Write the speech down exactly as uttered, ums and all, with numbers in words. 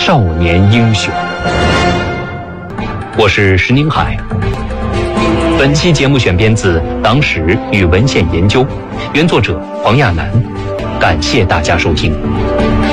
少年英雄。我是石宁海。本期节目选编自《党史与文献研究》，原作者黄亚楠。感谢大家收听。